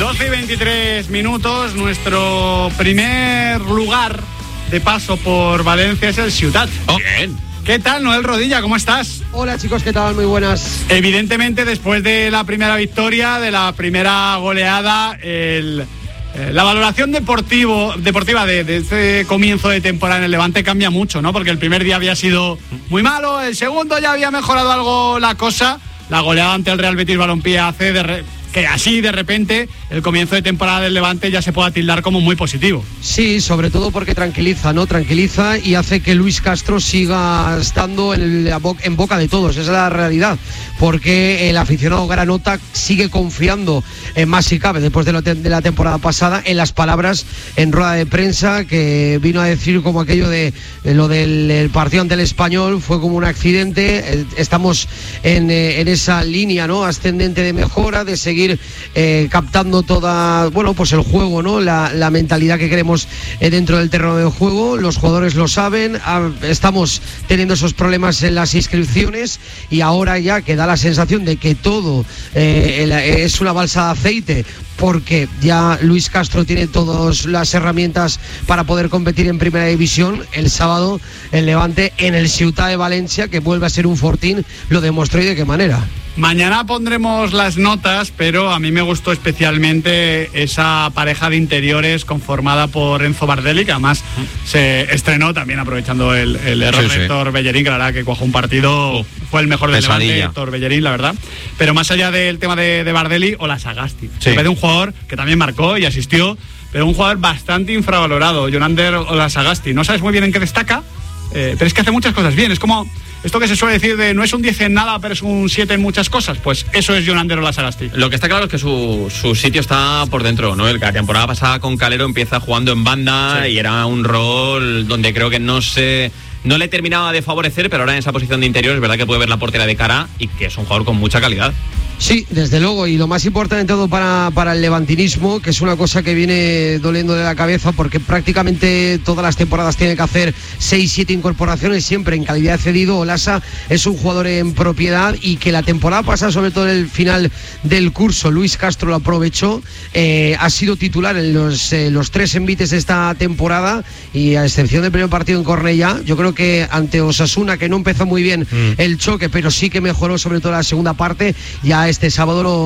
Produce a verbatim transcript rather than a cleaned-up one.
doce y veintitrés minutos, nuestro primer lugar de paso por Valencia es el Ciutat. Oh. Bien. ¿Qué tal, Noel Rodilla? ¿Cómo estás? Hola chicos, ¿qué tal? Muy buenas. Evidentemente, después de la primera victoria, de la primera goleada, el, eh, la valoración deportivo, deportiva de, de este comienzo de temporada en el Levante cambia mucho, ¿no? Porque el primer día había sido muy malo, el segundo ya había mejorado algo la cosa. La goleada ante el Real Betis Balompié hace de re- que así de repente el comienzo de temporada del Levante ya se pueda tildar como muy positivo. Sí, sobre todo porque tranquiliza, ¿no? Tranquiliza y hace que Luis Castro siga estando en, el, en boca de todos, esa es la realidad, porque el aficionado granota sigue confiando en más si cabe, después de, lo te, de la temporada pasada, en las palabras en rueda de prensa que vino a decir como aquello de, de lo del partido ante el Español fue como un accidente. Estamos en, en esa línea, ¿no? Ascendente de mejora, de seguir Eh, captando toda, bueno, pues el juego, ¿no? La, la mentalidad que queremos eh, dentro del terreno de juego. Los jugadores lo saben. Ah, estamos teniendo esos problemas en las inscripciones y ahora ya que da la sensación de que todo eh, el, es una balsa de aceite, porque ya Luis Castro tiene todas las herramientas para poder competir en primera división. El sábado el Levante en el Ciutat de Valencia, que vuelve a ser un fortín, lo demostró y de qué manera. Mañana pondremos las notas, pero a mí me gustó especialmente esa pareja de interiores conformada por Enzo Bardelli, que además se estrenó también aprovechando el, el error sí, de sí. Héctor Bellerín, que la verdad que cuajó un partido, oh, fue el mejor del Levante, Héctor Bellerín, la verdad. Pero más allá del tema de, de Bardelli, o la Sagasti, sí. En vez de un jugador que también marcó y asistió, pero un jugador bastante infravalorado, Jonander Olasagasti. No sabes muy bien en qué destaca, eh, pero es que hace muchas cosas bien. Es como esto que se suele decir de no es un diez en nada, pero es un siete en muchas cosas. Pues eso es Jonander Olasagasti. Lo que está claro es que su, su sitio está por dentro, ¿no? La temporada pasada con Calero empieza jugando en banda, sí, y era un rol donde creo que no se... no le terminaba de favorecer, pero ahora en esa posición de interior es verdad que puede ver la portería de cara y que es un jugador con mucha calidad. Sí, desde luego, y lo más importante de todo para, para el levantinismo, que es una cosa que viene doliendo de la cabeza, porque prácticamente todas las temporadas tiene que hacer seis siete incorporaciones siempre en calidad de cedido. Olasa es un jugador en propiedad y que la temporada pasada, sobre todo en el final del curso, Luis Castro lo aprovechó, eh, ha sido titular en los, eh, los tres envites de esta temporada, y a excepción del primer partido en Cornellá, yo creo que ante Osasuna, que no empezó muy bien mm. el choque, pero sí que mejoró sobre todo la segunda parte, ya este sábado lo